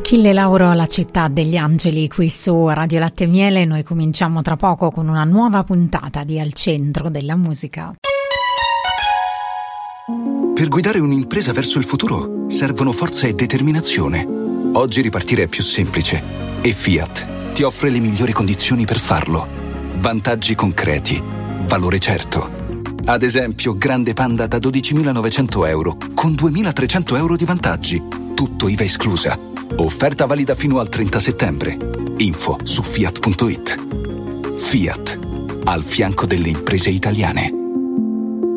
Achille Lauro, La città degli angeli, qui su Radio Latte e Miele. Noi cominciamo tra poco con una nuova puntata di Al centro della musica. Per guidare un'impresa verso il futuro servono forza e determinazione. Oggi ripartire è più semplice e Fiat ti offre le migliori condizioni per farlo. Vantaggi concreti, valore certo. Ad esempio, Grande Panda da 12.900 euro con 2.300 euro di vantaggi. Tutto IVA esclusa. Offerta valida fino al 30 settembre. Info su fiat.it. Fiat, al fianco delle imprese italiane.